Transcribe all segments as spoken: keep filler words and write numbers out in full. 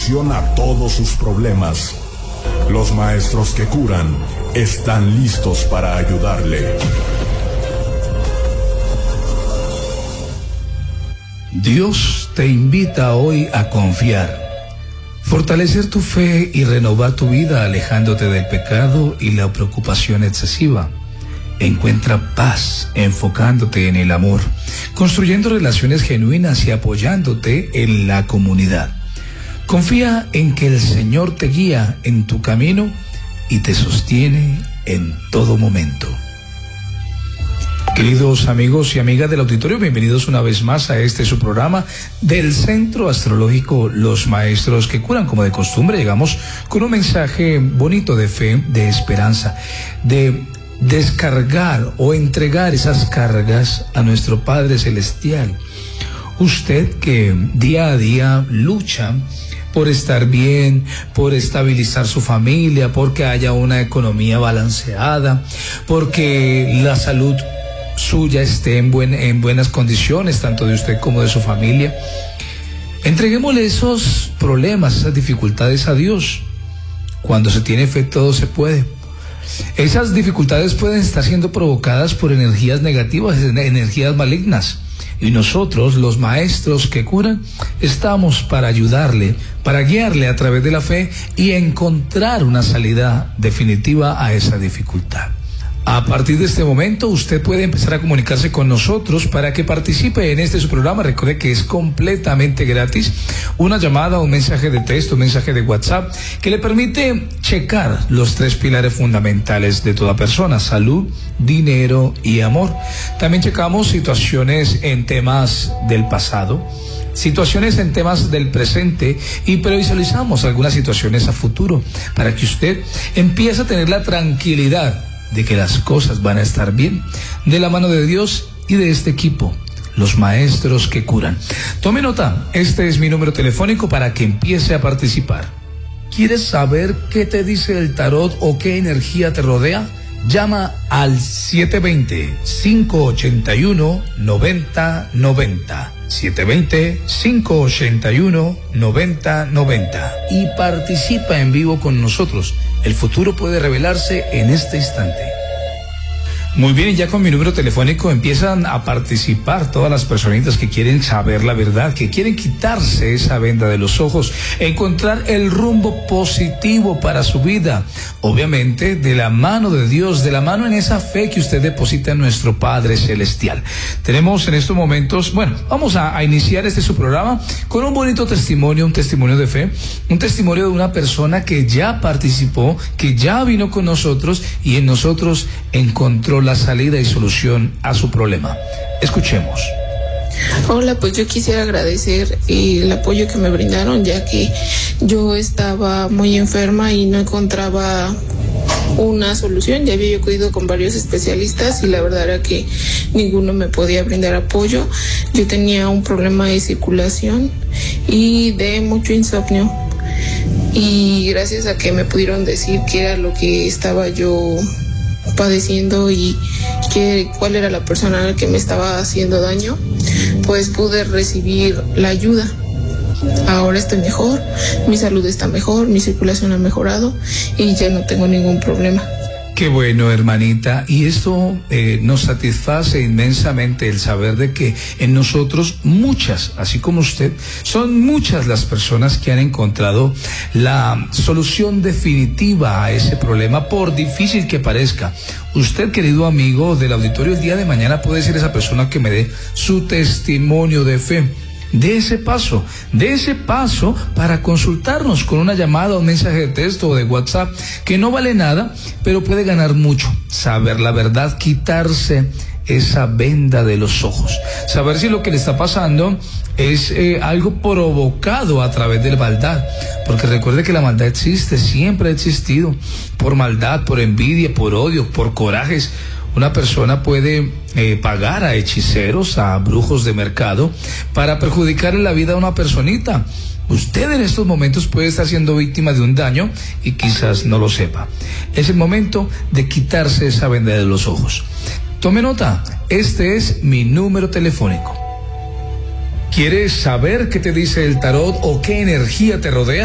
solución a todos sus problemas. Los maestros que curan están listos para ayudarle. Dios te invita hoy a confiar, fortalecer tu fe y renovar tu vida alejándote del pecado y la preocupación excesiva. Encuentra paz enfocándote en el amor, construyendo relaciones genuinas y apoyándote en la comunidad. Confía en que el Señor te guía en tu camino y te sostiene en todo momento. Queridos amigos y amigas del auditorio, bienvenidos una vez más a este su programa del Centro Astrológico Los Maestros que Curan. Como de costumbre, llegamos con un mensaje bonito de fe, de esperanza, de descargar o entregar esas cargas a nuestro Padre Celestial. Usted que día a día lucha por estar bien, por estabilizar su familia, porque haya una economía balanceada, porque la salud suya esté en, buen, en buenas condiciones, tanto de usted como de su familia. Entreguémosle esos problemas, esas dificultades a Dios. Cuando se tiene fe, todo se puede. Esas dificultades pueden estar siendo provocadas por energías negativas, energías malignas. Y nosotros, los maestros que curan, estamos para ayudarle, para guiarle a través de la fe y encontrar una salida definitiva a esa dificultad. A partir de este momento, usted puede empezar a comunicarse con nosotros para que participe en este su programa. Recuerde que es completamente gratis. Una llamada, un mensaje de texto, un mensaje de WhatsApp, que le permite checar los tres pilares fundamentales de toda persona: salud, dinero y amor. También checamos situaciones en temas del pasado, situaciones en temas del presente y previsualizamos algunas situaciones a futuro para que usted empiece a tener la tranquilidad de que las cosas van a estar bien, de la mano de Dios y de este equipo, los maestros que curan. Tome nota, este es mi número telefónico para que empiece a participar. ¿Quieres saber qué te dice el tarot o qué energía te rodea? Llama al siete dos cero, cinco ocho uno, nueve cero nueve cero. siete dos cero, cinco ocho uno, nueve cero nueve cero y participa en vivo con nosotros. El futuro puede revelarse en este instante. Muy bien, y ya con mi número telefónico empiezan a participar todas las personitas que quieren saber la verdad, que quieren quitarse esa venda de los ojos, encontrar el rumbo positivo para su vida, obviamente de la mano de Dios, de la mano en esa fe que usted deposita en nuestro Padre Celestial. Tenemos en estos momentos, bueno, vamos a, a iniciar este su programa con un bonito testimonio, un testimonio de fe, un testimonio de una persona que ya participó, que ya vino con nosotros y en nosotros encontró la salida y solución a su problema. Escuchemos. Hola, pues yo quisiera agradecer el apoyo que me brindaron, ya que yo estaba muy enferma y no encontraba una solución. Ya había acudido con varios especialistas y la verdad era que ninguno me podía brindar apoyo. Yo tenía un problema de circulación y de mucho insomnio, y gracias a que me pudieron decir qué era lo que estaba yo padeciendo y que, cuál era la persona a la que me estaba haciendo daño, pues pude recibir la ayuda. Ahora estoy mejor, mi salud está mejor, mi circulación ha mejorado y ya no tengo ningún problema. Qué bueno, hermanita, y esto eh, nos satisface inmensamente el saber de que en nosotros muchas, así como usted, son muchas las personas que han encontrado la solución definitiva a ese problema, por difícil que parezca. Usted, querido amigo del auditorio, el día de mañana puede ser esa persona que me dé su testimonio de fe. De ese paso, de ese paso para consultarnos con una llamada, un mensaje de texto o de WhatsApp que no vale nada, pero puede ganar mucho. Saber la verdad, quitarse esa venda de los ojos, saber si lo que le está pasando es eh, algo provocado a través de la maldad, porque recuerde que la maldad existe, siempre ha existido, por maldad, por envidia, por odio, por corajes. Una persona puede eh, pagar a hechiceros, a brujos de mercado, para perjudicarle la vida a una personita. Usted en estos momentos puede estar siendo víctima de un daño y quizás no lo sepa. Es el momento de quitarse esa venda de los ojos. Tome nota, este es mi número telefónico. ¿Quieres saber qué te dice el tarot o qué energía te rodea?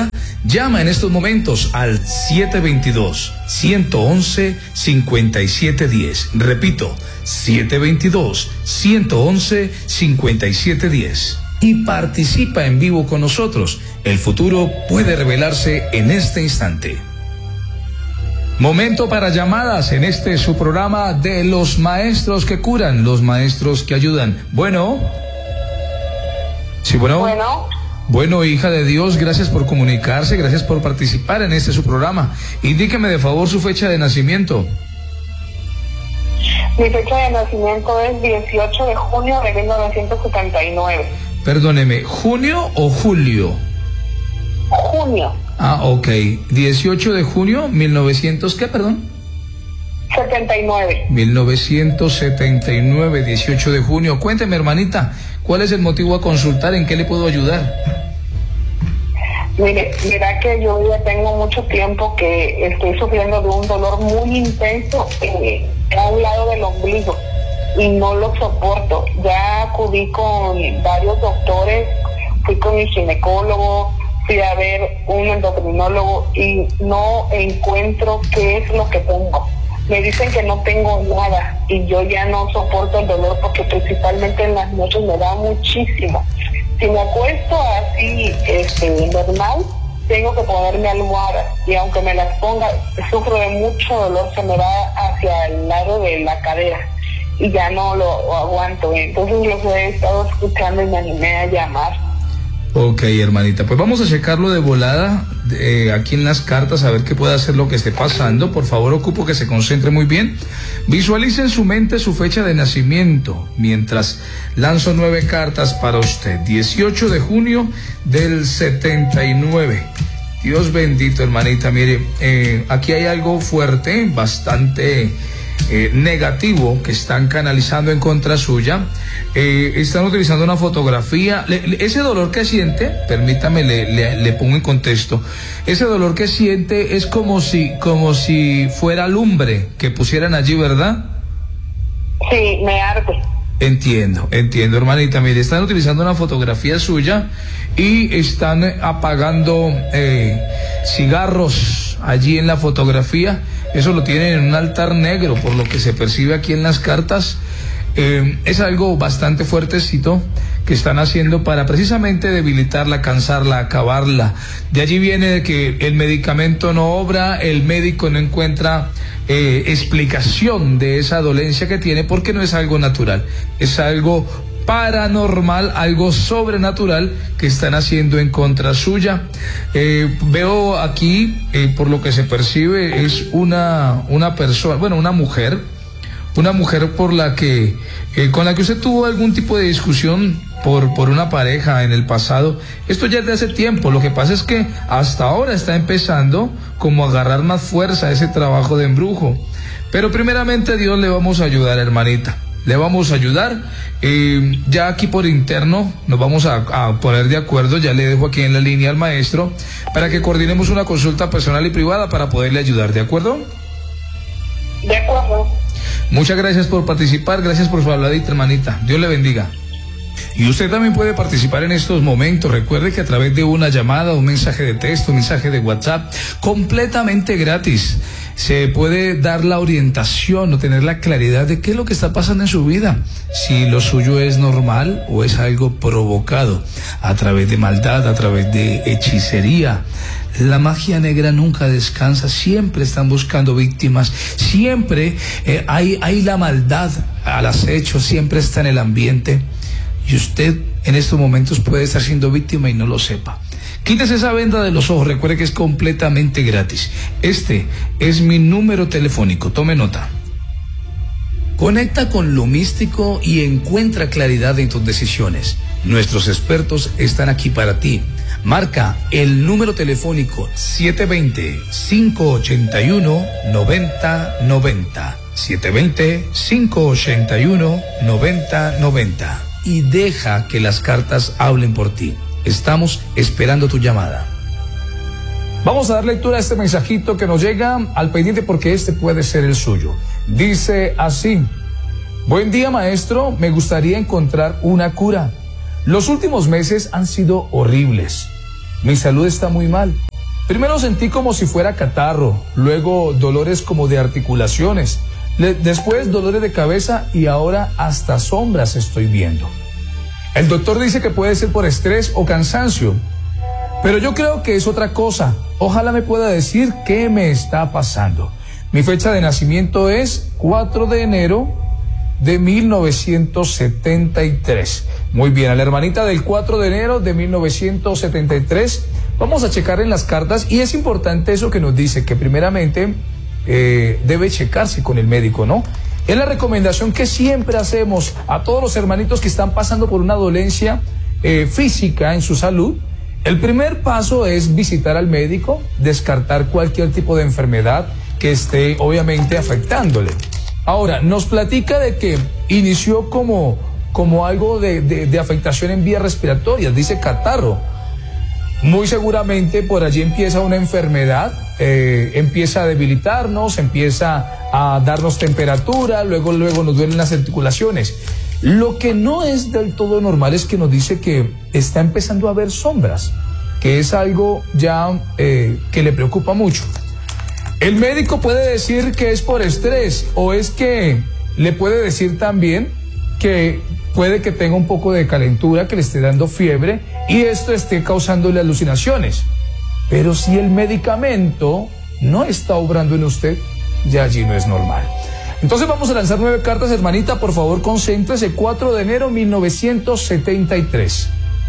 Llama en estos momentos al siete dos dos, uno uno uno, cinco siete uno cero. Repito, siete dos dos, uno uno uno, cinco siete uno cero. Y participa en vivo con nosotros. El futuro puede revelarse en este instante. Momento para llamadas en este su programa de los maestros que curan, los maestros que ayudan. Bueno. Sí, bueno. Bueno. Bueno, hija de Dios, gracias por comunicarse, gracias por participar en este su programa. Indíqueme de favor su fecha de nacimiento. Mi fecha de nacimiento es dieciocho de junio de mil novecientos setenta y nueve. Perdóneme, ¿junio o julio? Junio. Ah, ok. dieciocho de junio, mil novecientos, ¿qué, perdón? setenta y nueve. mil novecientos setenta y nueve, dieciocho de junio. Cuénteme, hermanita, ¿cuál es el motivo a consultar? ¿En qué le puedo ayudar? Mire, mira que yo ya tengo mucho tiempo que estoy sufriendo de un dolor muy intenso eh, a un lado del ombligo y no lo soporto. Ya acudí con varios doctores, fui con mi ginecólogo, fui a ver un endocrinólogo y no encuentro qué es lo que tengo. Me dicen que no tengo nada y yo ya no soporto el dolor porque principalmente en las noches me da muchísimo. Si me acuesto así, este, normal, tengo que ponerme almohadas y aunque me las ponga, sufro de mucho dolor, se me va hacia el lado de la cadera y ya no lo aguanto. Entonces los he estado escuchando y me animé a llamar. Ok, hermanita, pues vamos a checarlo de volada eh, aquí en las cartas a ver qué puede hacer lo que esté pasando. Por favor, ocupo que se concentre muy bien. Visualice en su mente su fecha de nacimiento mientras lanzo nueve cartas para usted. dieciocho de junio del setenta y nueve. Dios bendito, hermanita. Mire, eh, aquí hay algo fuerte, bastante eh, negativo que están canalizando en contra suya. Eh, están utilizando una fotografía. Le, le, ese dolor que siente, permítame, le, le, le pongo en contexto. Ese dolor que siente es como si, como si fuera lumbre que pusieran allí, ¿verdad? Sí, me arde. Entiendo, entiendo, hermanita. Mire, están utilizando una fotografía suya y están apagando eh, cigarros allí en la fotografía. Eso lo tienen en un altar negro, por lo que se percibe aquí en las cartas. Eh, es algo bastante fuertecito que están haciendo para precisamente debilitarla, cansarla, acabarla. De allí viene de que el medicamento no obra, el médico no encuentra eh, explicación de esa dolencia que tiene porque no es algo natural, es algo paranormal, algo sobrenatural que están haciendo en contra suya. Eh, veo aquí, eh, por lo que se percibe, es una, una persona, bueno, una mujer, una mujer por la que, eh, con la que usted tuvo algún tipo de discusión por, por una pareja en el pasado. Esto ya es de hace tiempo. Lo que pasa es que hasta ahora está empezando como a agarrar más fuerza ese trabajo de embrujo. Pero primeramente Dios le vamos a ayudar, hermanita. Le vamos a ayudar. Eh, ya aquí por interno nos vamos a, a poner de acuerdo. Ya le dejo aquí en la línea al maestro para que coordinemos una consulta personal y privada para poderle ayudar. ¿De acuerdo? De acuerdo. Muchas gracias por participar, gracias por su habladita, hermanita. Dios le bendiga. Y usted también puede participar en estos momentos. Recuerde que a través de una llamada, un mensaje de texto, un mensaje de WhatsApp, completamente gratis, se puede dar la orientación o tener la claridad de qué es lo que está pasando en su vida. Si lo suyo es normal o es algo provocado a través de maldad, a través de hechicería. La magia negra nunca descansa, siempre están buscando víctimas, siempre eh, hay, hay la maldad al acecho, siempre está en el ambiente. Y usted en estos momentos puede estar siendo víctima y no lo sepa. Quítese esa venda de los ojos, recuerde que es completamente gratis. Este es mi número telefónico, tome nota. Conecta con lo místico y encuentra claridad en tus decisiones. Nuestros expertos están aquí para ti. Marca el número telefónico siete dos cero, cinco ocho uno, nueve cero nueve cero. siete dos cero, cinco ocho uno, nueve cero nueve cero. Y deja que las cartas hablen por ti. Estamos esperando tu llamada. Vamos a dar lectura a este mensajito que nos llega al pendiente porque este puede ser el suyo. Dice así: buen día, maestro, me gustaría encontrar una cura. Los últimos meses han sido horribles. Mi salud está muy mal. Primero sentí como si fuera catarro, luego dolores como de articulaciones, le- después dolores de cabeza y ahora hasta sombras estoy viendo. El doctor dice que puede ser por estrés o cansancio, pero yo creo que es otra cosa. Ojalá me pueda decir qué me está pasando. Mi fecha de nacimiento es cuatro de enero de mil novecientos setenta y tres. Muy bien, a la hermanita del cuatro de enero de mil novecientos setenta y tres, vamos a checar en las cartas y es importante eso que nos dice, que primeramente eh, debe checarse con el médico, ¿no? Es la recomendación que siempre hacemos a todos los hermanitos que están pasando por una dolencia eh, física en su salud. El primer paso es visitar al médico, descartar cualquier tipo de enfermedad que esté obviamente afectándole. Ahora, nos platica de que inició como, como algo de, de, de afectación en vías respiratorias, dice catarro. Muy seguramente por allí empieza una enfermedad, eh, empieza a debilitarnos, empieza a darnos temperatura, luego, luego nos duelen las articulaciones. Lo que no es del todo normal es que nos dice que está empezando a ver sombras, que es algo ya eh, que le preocupa mucho. El médico puede decir que es por estrés o es que le puede decir también que puede que tenga un poco de calentura, que le esté dando fiebre y esto esté causándole alucinaciones. Pero si el medicamento no está obrando en usted, ya allí no es normal. Entonces vamos a lanzar nueve cartas, hermanita, por favor concéntrese. cuatro de enero de mil novecientos setenta y tres.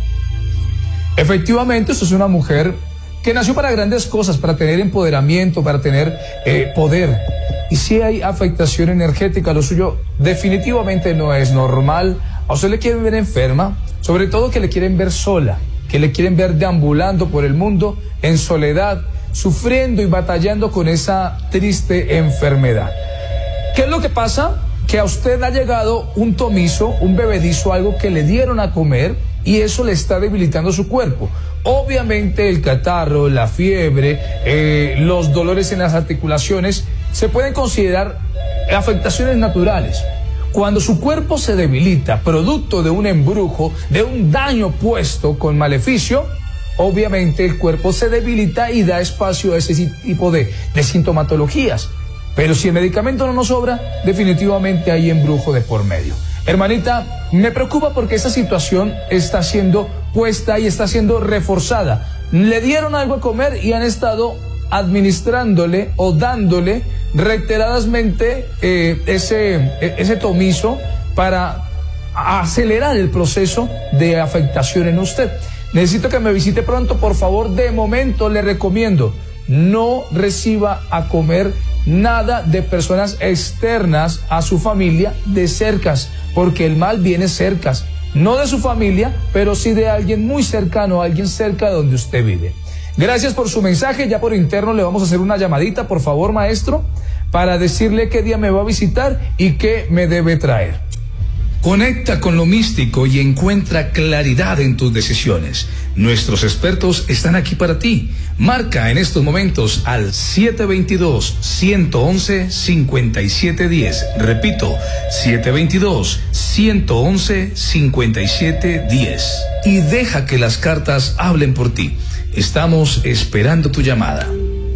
Efectivamente, usted es una mujer que nació para grandes cosas, para tener empoderamiento, para tener eh, poder. Y si hay afectación energética, lo suyo definitivamente no es normal. A usted le quieren ver enferma, sobre todo que le quieren ver sola, que le quieren ver deambulando por el mundo en soledad, sufriendo y batallando con esa triste enfermedad. ¿Qué es lo que pasa? Que a usted ha llegado un tomizo, un bebedizo, algo que le dieron a comer y eso le está debilitando su cuerpo. Obviamente el catarro, la fiebre, eh, los dolores en las articulaciones se pueden considerar afectaciones naturales. Cuando su cuerpo se debilita, producto de un embrujo, de un daño puesto con maleficio, obviamente el cuerpo se debilita y da espacio a ese tipo de, de sintomatologías. Pero si el medicamento no nos sobra, definitivamente hay embrujo de por medio. Hermanita, me preocupa porque esa situación está siendo puesta y está siendo reforzada. Le dieron algo a comer y han estado administrándole o dándole reiteradamente eh, ese, ese tomizo para acelerar el proceso de afectación en usted. Necesito que me visite pronto, por favor. De momento le recomiendo no reciba a comer nada de personas externas a su familia de cercas, porque el mal viene cercas, no de su familia, pero sí de alguien muy cercano, alguien cerca de donde usted vive. Gracias por su mensaje. Ya por interno le vamos a hacer una llamadita, por favor, maestro, para decirle qué día me va a visitar y qué me debe traer. Conecta con lo místico y encuentra claridad en tus decisiones. Nuestros expertos están aquí para ti. Marca en estos momentos al siete veintidós, ciento once, cincuenta y siete diez. Repito, siete veintidós, ciento once, cincuenta y siete diez. Y deja que las cartas hablen por ti. Estamos esperando tu llamada.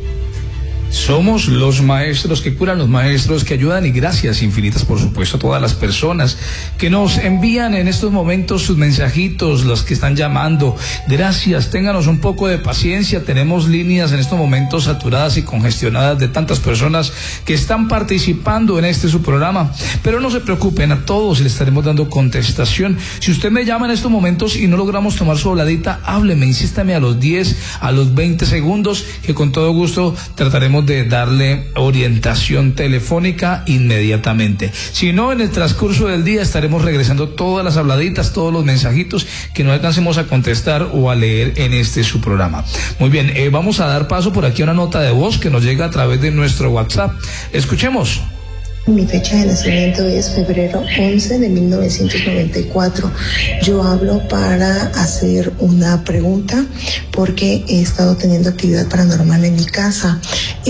Somos los maestros que curan, los maestros que ayudan, y gracias infinitas, por supuesto, a todas las personas que nos envían en estos momentos sus mensajitos, los que están llamando. Gracias, ténganos un poco de paciencia. Tenemos líneas en estos momentos saturadas y congestionadas de tantas personas que están participando en este su programa. Pero no se preocupen, a todos le estaremos dando contestación. Si usted me llama en estos momentos y no logramos tomar su habladita, hábleme, insístame a los diez, a los veinte segundos, que con todo gusto trataremos de darle orientación telefónica inmediatamente. Si no, en el transcurso del día estaremos regresando todas las habladitas, todos los mensajitos que no alcancemos a contestar o a leer en este su programa. Muy bien, eh, vamos a dar paso por aquí a una nota de voz que nos llega a través de nuestro WhatsApp. Escuchemos. Mi fecha de nacimiento es febrero once de mil novecientos noventa y cuatro. Yo hablo para hacer una pregunta porque he estado teniendo actividad paranormal en mi casa.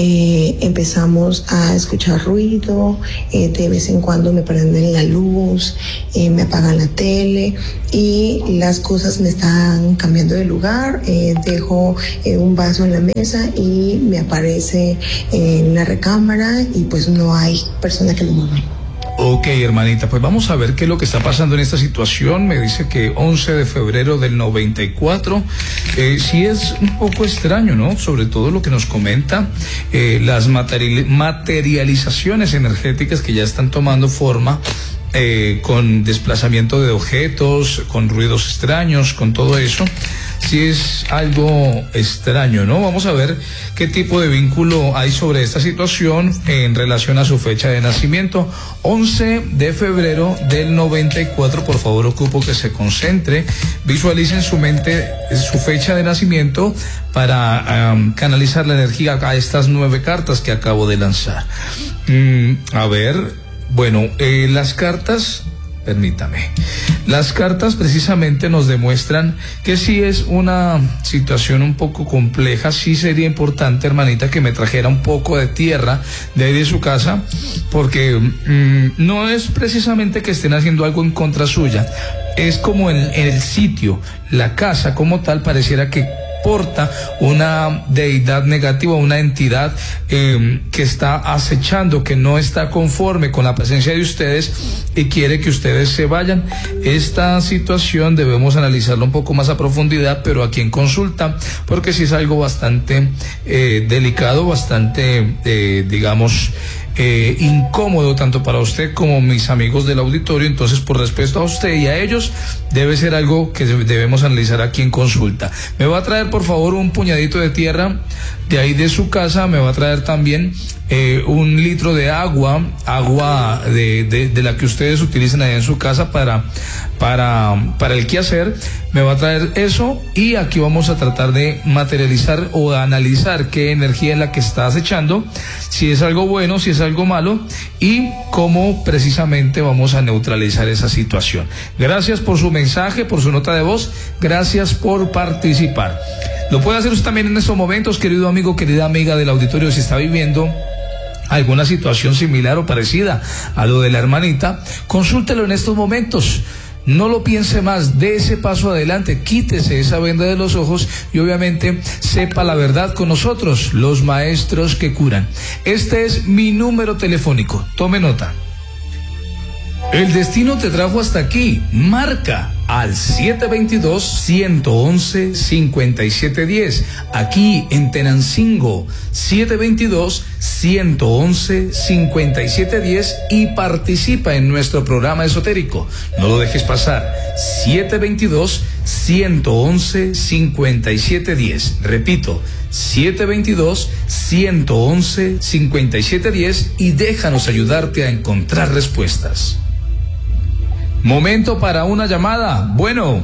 Eh, empezamos a escuchar ruido, eh, de vez en cuando me prenden la luz, eh, me apagan la tele y las cosas me están cambiando de lugar. Eh, dejo eh, un vaso en la mesa y me aparece en la recámara y pues no hay persona que lo mueva. Ok, hermanita, pues vamos a ver qué es lo que está pasando en esta situación. Me dice que once de febrero del noventa y cuatro, eh, sí es un poco extraño, ¿no? Sobre todo lo que nos comenta, eh, las material, materializaciones energéticas que ya están tomando forma, eh, con desplazamiento de objetos, con ruidos extraños, con todo eso. Sí es algo extraño, ¿no? Vamos a ver qué tipo de vínculo hay sobre esta situación en relación a su fecha de nacimiento. once de febrero del noventa y cuatro, por favor, ocupo que se concentre, visualice en su mente su fecha de nacimiento para um, canalizar la energía a estas nueve cartas que acabo de lanzar. Mm, a ver, bueno, eh, las cartas... Permítame. Las cartas precisamente nos demuestran que sí es una situación un poco compleja. Sí sería importante, hermanita, que me trajera un poco de tierra de ahí de su casa, porque mmm, no es precisamente que estén haciendo algo en contra suya. Es como en, en el sitio, la casa como tal, pareciera que porta una deidad negativa, una entidad eh, que está acechando, que no está conforme con la presencia de ustedes y quiere que ustedes se vayan. Esta situación debemos analizarla un poco más a profundidad, pero aquí en consulta, porque sí es algo bastante eh, delicado, bastante, eh, digamos, Eh, incómodo tanto para usted como mis amigos del auditorio. Entonces, por respeto a usted y a ellos, debe ser algo que debemos analizar aquí en consulta. Me va a traer, por favor, un puñadito de tierra de ahí de su casa. Me va a traer también eh, un litro de agua, agua de, de, de la que ustedes utilicen allá en su casa para, para, para el quehacer. Me va a traer eso y aquí vamos a tratar de materializar o de analizar qué energía es la que está acechando, si es algo bueno, si es algo malo y cómo precisamente vamos a neutralizar esa situación. Gracias por su mensaje, por su nota de voz, gracias por participar. Lo puede hacer usted también en estos momentos, querido amigo, querida amiga del auditorio, si está viviendo alguna situación similar o parecida a lo de la hermanita, consúltelo en estos momentos. No lo piense más, dé ese paso adelante, quítese esa venda de los ojos y obviamente sepa la verdad con nosotros, los maestros que curan. Este es mi número telefónico, tome nota. El destino te trajo hasta aquí, marca al siete dos dos, uno uno uno, cinco siete uno cero, aquí en Tenancingo, siete dos dos, uno uno uno, cinco siete uno cero y participa en nuestro programa esotérico. No lo dejes pasar, siete dos dos, uno uno uno, cinco siete uno cero. Repito, siete dos dos, uno uno uno, cinco siete uno cero y déjanos ayudarte a encontrar respuestas. Momento para una llamada. Bueno.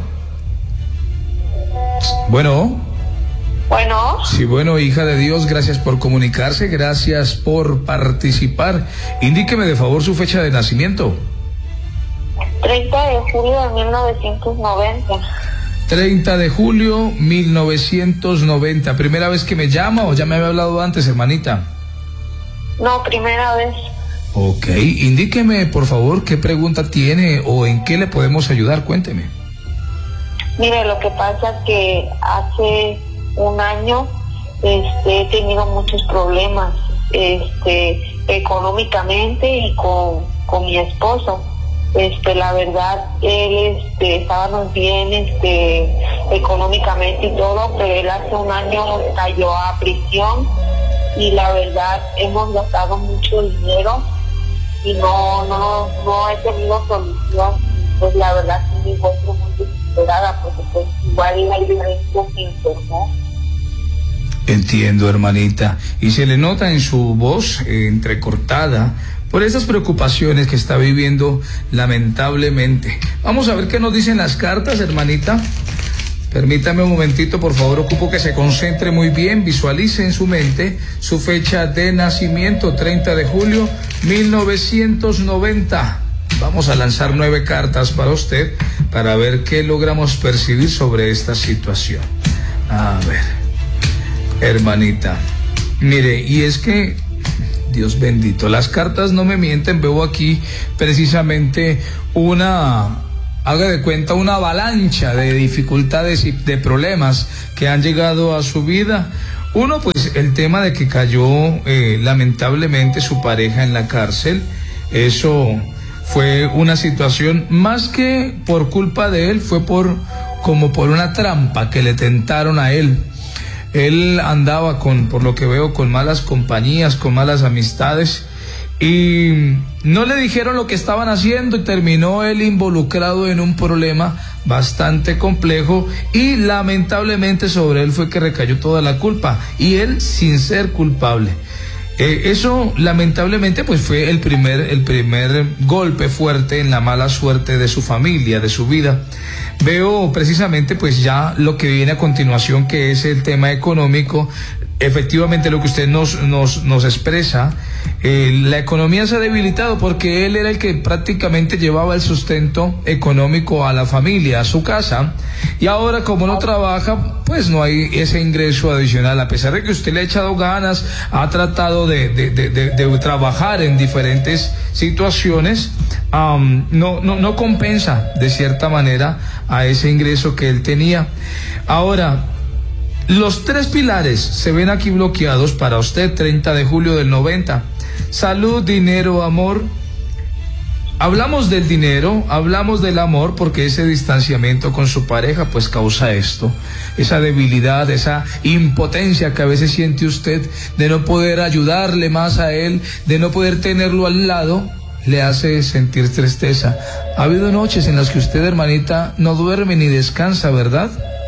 Bueno. Bueno. Sí, bueno, hija de Dios, gracias por comunicarse, gracias por participar. Indíqueme de favor su fecha de nacimiento. treinta de julio de mil novecientos noventa. treinta de julio mil novecientos noventa. ¿Primera vez que me llama o ya me había hablado antes, hermanita? No, primera vez. Ok, indíqueme por favor qué pregunta tiene o en qué le podemos ayudar, cuénteme. Mire, lo que pasa es que hace un año este, he tenido muchos problemas este, económicamente y con, con mi esposo. Este, la verdad, él este, estábamos bien este, económicamente y todo, pero él hace un año cayó a prisión y la verdad hemos gastado mucho dinero y no no no he tenido solución. Pues la verdad sí me encuentro muy desesperada porque pues igual el médico me enfermó. Entiendo, hermanita, y se le nota en su voz eh, entrecortada por esas preocupaciones que está viviendo lamentablemente. Vamos a ver qué nos dicen las cartas, hermanita. Permítame un momentito, por favor, ocupo que se concentre muy bien, visualice en su mente su fecha de nacimiento, treinta de julio mil novecientos noventa. Vamos a lanzar nueve cartas para usted para ver qué logramos percibir sobre esta situación. A ver, hermanita, mire, y es que, Dios bendito, las cartas no me mienten, veo aquí precisamente una... haga de cuenta una avalancha de dificultades y de problemas que han llegado a su vida. Uno, pues el tema de que cayó eh, lamentablemente su pareja en la cárcel. Eso fue una situación más que por culpa de él, fue por como por una trampa que le tentaron a él. Él andaba con, por lo que veo, con malas compañías, con malas amistades, y no le dijeron lo que estaban haciendo y terminó él involucrado en un problema bastante complejo y lamentablemente sobre él fue que recayó toda la culpa y él sin ser culpable. Eh, eso lamentablemente pues fue el primer, el primer golpe fuerte en la mala suerte de su familia, de su vida. Veo precisamente pues ya lo que viene a continuación, que es el tema económico. Efectivamente lo que usted nos, nos, nos expresa, eh, la economía se ha debilitado porque él era el que prácticamente llevaba el sustento económico a la familia, a su casa, y ahora como no trabaja, pues no hay ese ingreso adicional, a pesar de que usted le ha echado ganas, ha tratado de, de, de, de, de trabajar en diferentes situaciones, um, no, no, no compensa de cierta manera a ese ingreso que él tenía. Ahora, los tres pilares se ven aquí bloqueados para usted, treinta de julio del noventa. Salud, dinero, amor. Hablamos del dinero, hablamos del amor, porque ese distanciamiento con su pareja pues causa esto, esa debilidad, esa impotencia que a veces siente usted de no poder ayudarle más a él, de no poder tenerlo al lado, le hace sentir tristeza. Ha habido noches en las que usted, hermanita, no duerme ni descansa, ¿verdad?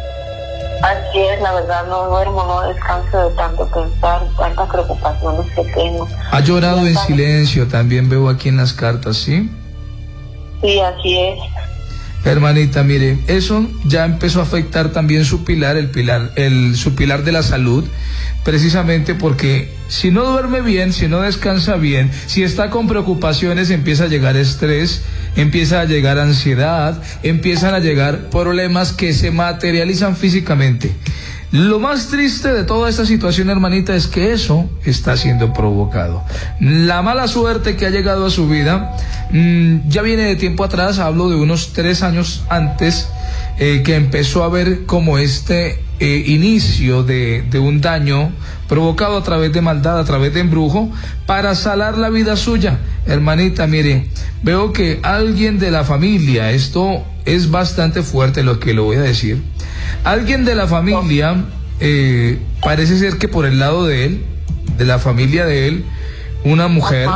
Así es, la verdad, no duermo, no descanso de tanto pensar, tantas preocupaciones que tengo. Ha llorado en silencio, también veo aquí en las cartas, ¿sí? Sí, así es. Hermanita, mire, eso ya empezó a afectar también su pilar, el pilar, el, su pilar de la salud, precisamente porque si no duerme bien, si no descansa bien, si está con preocupaciones, empieza a llegar estrés, empieza a llegar ansiedad, empiezan a llegar problemas que se materializan físicamente. Lo más triste de toda esta situación, hermanita, es que eso está siendo provocado. La mala suerte que ha llegado a su vida mmm, ya viene de tiempo atrás, hablo de unos tres años antes, eh, que empezó a ver como este eh, inicio de, de un daño provocado a través de maldad, a través de embrujo, para salar la vida suya. Hermanita, mire, veo que alguien de la familia, esto es bastante fuerte lo que le voy a decir, alguien de la familia, eh, parece ser que por el lado de él, de la familia de él, una mujer,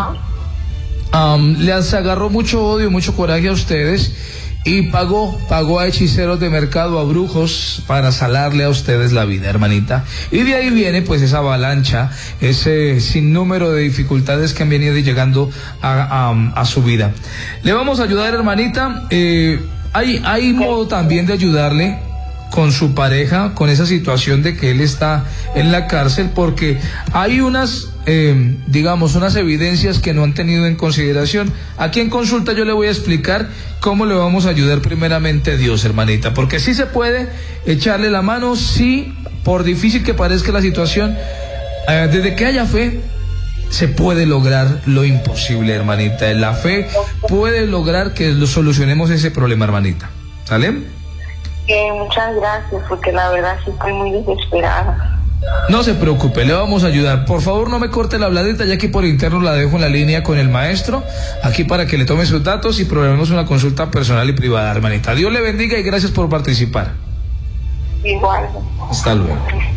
um, les agarró mucho odio, mucho coraje a ustedes y pagó, pagó a hechiceros de mercado, a brujos, para salarle a ustedes la vida, hermanita. Y de ahí viene pues esa avalancha, ese sinnúmero de dificultades que han venido llegando a, a, a su vida. Le vamos a ayudar, hermanita. Eh, hay, hay modo también de ayudarle con su pareja, con esa situación de que él está en la cárcel, porque hay unas, eh, digamos, unas evidencias que no han tenido en consideración. Aquí en consulta yo le voy a explicar cómo le vamos a ayudar primeramente a Dios, hermanita, porque sí se puede echarle la mano, sí, por difícil que parezca la situación, eh, desde que haya fe, se puede lograr lo imposible, hermanita. La fe puede lograr que lo solucionemos ese problema, hermanita. ¿Sale? Eh, muchas gracias, porque la verdad sí estoy muy desesperada. No se preocupe, le vamos a ayudar. Por favor, no me corte la habladita, ya que por interno la dejo en la línea con el maestro, aquí para que le tome sus datos y programemos una consulta personal y privada, hermanita. Dios le bendiga y gracias por participar. Igual. Hasta luego.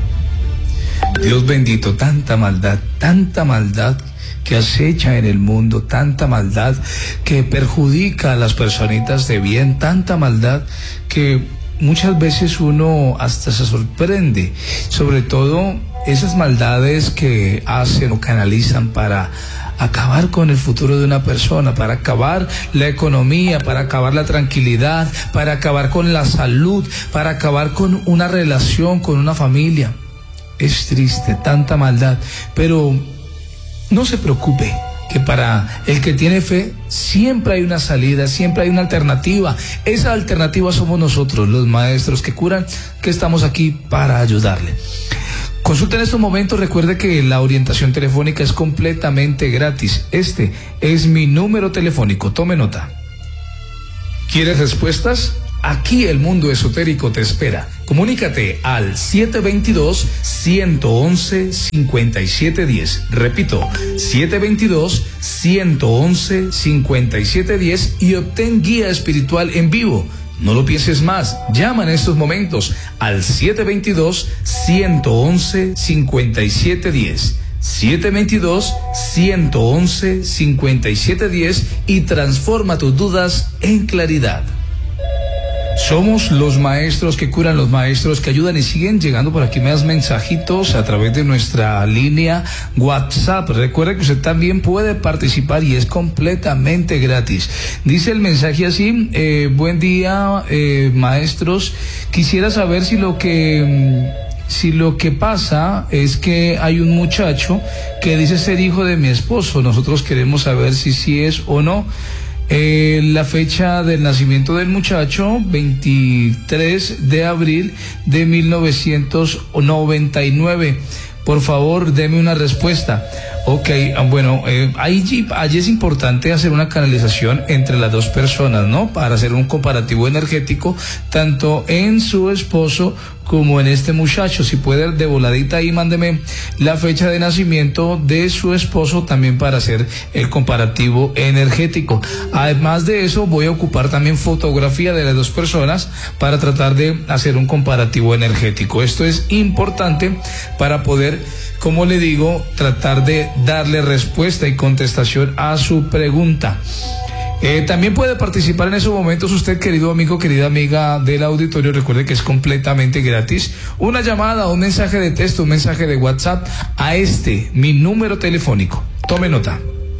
Dios bendito, tanta maldad, tanta maldad que acecha en el mundo, tanta maldad que perjudica a las personitas de bien, tanta maldad que muchas veces uno hasta se sorprende, sobre todo esas maldades que hacen o canalizan para acabar con el futuro de una persona, para acabar la economía, para acabar la tranquilidad, para acabar con la salud, para acabar con una relación, con una familia. Es triste, tanta maldad, pero no se preocupe, que para el que tiene fe siempre hay una salida, siempre hay una alternativa. Esa alternativa somos nosotros, los maestros que curan, que estamos aquí para ayudarle. Consulta en estos momentos, recuerde que la orientación telefónica es completamente gratis. Este es mi número telefónico, tome nota. ¿Quieres respuestas? Aquí el mundo esotérico te espera. Comunícate al siete dos dos, uno uno uno, cinco siete uno cero. Repito, siete dos dos, uno uno uno, cinco siete uno cero y obtén guía espiritual en vivo. No lo pienses más, llama en estos momentos al siete dos dos, uno uno uno, cinco siete uno cero. siete dos dos, uno uno uno, cinco siete uno cero y transforma tus dudas en claridad. Somos los maestros que curan, los maestros que ayudan, y siguen llegando por aquí más mensajitos a través de nuestra línea WhatsApp. Recuerde que usted también puede participar y es completamente gratis. Dice el mensaje así: eh, buen día, eh, maestros. Quisiera saber si lo que... Si lo que pasa es que hay un muchacho que dice ser hijo de mi esposo. Nosotros queremos saber si sí es o no. Eh, la fecha del nacimiento del muchacho, veintitrés de abril de mil novecientos noventa y nueve. Por favor, deme una respuesta. Ok, bueno, eh, ahí, allí es importante hacer una canalización entre las dos personas, ¿no? Para hacer un comparativo energético, tanto en su esposo como en este muchacho. Si puede, de voladita ahí, mándeme la fecha de nacimiento de su esposo también para hacer el comparativo energético. Además de eso, voy a ocupar también fotografía de las dos personas para tratar de hacer un comparativo energético. Esto es importante para poder, como le digo, tratar de darle respuesta y contestación a su pregunta. Eh, también puede participar en esos momentos usted, querido amigo, querida amiga del auditorio. Recuerde que es completamente gratis. Una llamada, un mensaje de texto, un mensaje de WhatsApp a este, mi número telefónico. Tome nota.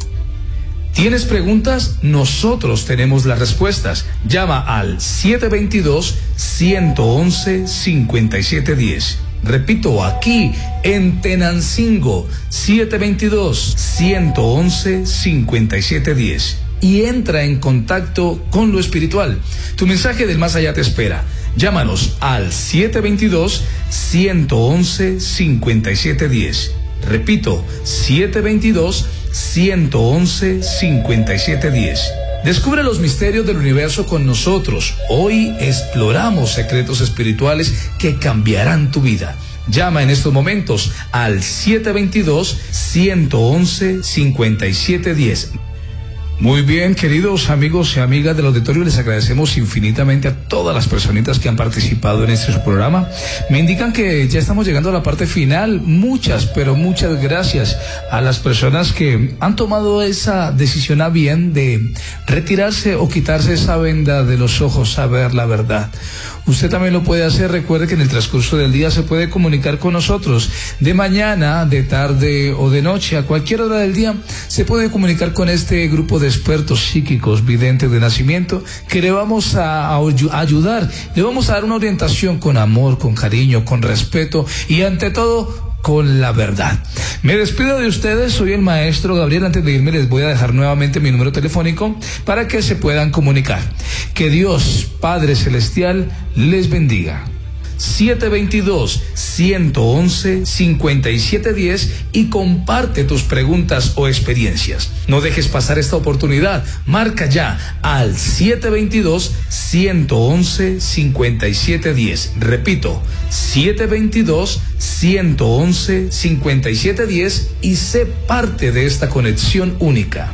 ¿Tienes preguntas? Nosotros tenemos las respuestas. Llama al siete dos dos, uno uno uno, cinco siete uno cero. Repito, aquí en Tenancingo, siete dos dos, uno uno uno, cinco siete uno cero. Y entra en contacto con lo espiritual. Tu mensaje del más allá te espera. Llámanos al siete dos dos, uno uno uno, cinco siete uno cero. Repito, siete dos dos, uno uno uno, cinco siete uno cero. Descubre los misterios del universo con nosotros. Hoy exploramos secretos espirituales que cambiarán tu vida. Llama en estos momentos al siete dos dos, uno uno uno, cinco siete uno cero. Muy bien, queridos amigos y amigas del auditorio, les agradecemos infinitamente a todas las personitas que han participado en este programa. Me indican que ya estamos llegando a la parte final. Muchas, pero muchas gracias a las personas que han tomado esa decisión a bien de retirarse o quitarse esa venda de los ojos a ver la verdad. Usted también lo puede hacer. Recuerde que en el transcurso del día se puede comunicar con nosotros. De mañana, de tarde o de noche, a cualquier hora del día, se puede comunicar con este grupo de expertos psíquicos, videntes de nacimiento, que le vamos a, a ayudar. Le vamos a dar una orientación con amor, con cariño, con respeto y ante todo, con la verdad. Me despido de ustedes, soy el maestro Gabriel. Antes de irme les voy a dejar nuevamente mi número telefónico para que se puedan comunicar. Que Dios Padre Celestial les bendiga. siete dos dos, uno uno uno, cinco siete uno cero y comparte tus preguntas o experiencias. No dejes pasar esta oportunidad. Marca ya al siete dos dos, uno uno uno, cinco siete uno cero. Repito, siete dos dos, uno uno uno, cinco siete uno cero y sé parte de esta conexión única.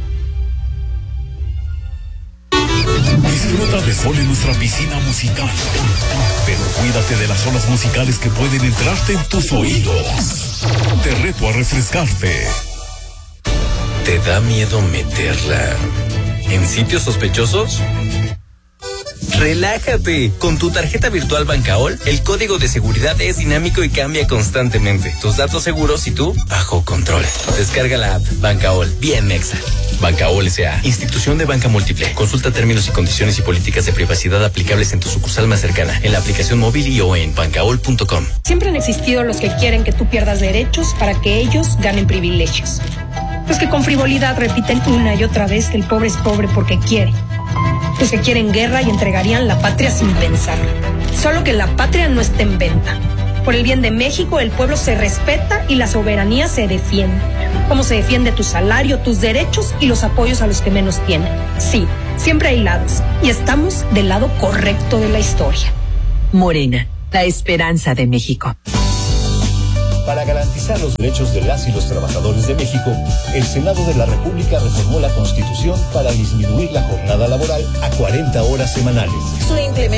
Disfruta de sol en nuestra piscina musical, pero cuídate de las olas musicales que pueden entrarte en tus oídos. Te reto a refrescarte. ¿Te da miedo meterla en sitios sospechosos? Relájate. Con tu tarjeta virtual Bancaol, el código de seguridad es dinámico y cambia constantemente. Tus datos seguros y tú bajo control. Descarga la app Bancaol. Bien mexa. Bancaol S A. Institución de banca múltiple. Consulta términos y condiciones y políticas de privacidad aplicables en tu sucursal más cercana, en la aplicación móvil y o en bancaol punto com. Siempre han existido los que quieren que tú pierdas derechos para que ellos ganen privilegios. Los que con frivolidad repiten una y otra vez que el pobre es pobre porque quiere. Los que quieren guerra y entregarían la patria sin pensar. Solo que la patria no está en venta. Por el bien de México, el pueblo se respeta y la soberanía se defiende. Como se defiende tu salario, tus derechos y los apoyos a los que menos tienen. Sí, siempre hay lados. Y estamos del lado correcto de la historia. Morena, la esperanza de México. Para garantizar los derechos de las y los trabajadores de México, el Senado de la República reformó la Constitución para disminuir la jornada laboral a cuarenta horas semanales. Su implementación